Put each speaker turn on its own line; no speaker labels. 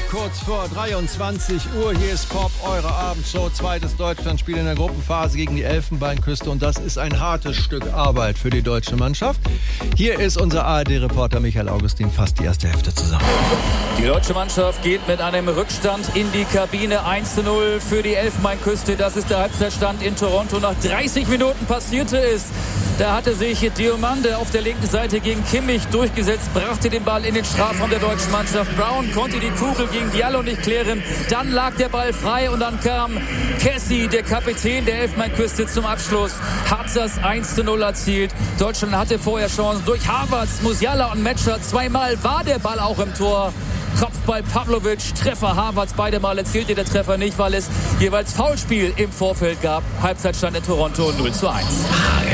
Kurz vor 23 Uhr, hier ist Pop, eure Abendshow, zweites Deutschlandspiel in der Gruppenphase gegen die Elfenbeinküste und das ist ein hartes Stück Arbeit für die deutsche Mannschaft. Hier ist unser ARD-Reporter Michael Augustin, fast die erste Hälfte zusammen.
Die deutsche Mannschaft geht mit einem Rückstand in die Kabine, 1:0 für die Elfenbeinküste. Das ist der Halbzeitstand in Toronto. Nach 30 Minuten passierte es. Da hatte sich Diomande auf der linken Seite gegen Kimmich durchgesetzt, brachte den Ball in den Strafraum der deutschen Mannschaft. Brown konnte die Kugel gegen Diallo nicht klären. Dann lag der Ball frei und dann kam Kessie, der Kapitän der Elfenbeinküste, zum Abschluss. Hat das 1:0 erzielt. Deutschland hatte vorher Chancen durch Havertz, Musiala und Metscher. Zweimal war der Ball auch im Tor. Kopfball Pavlovic, Treffer Havertz, beide Male zählte der Treffer nicht, weil es jeweils Foulspiel im Vorfeld gab. Halbzeitstand in Toronto 0:1.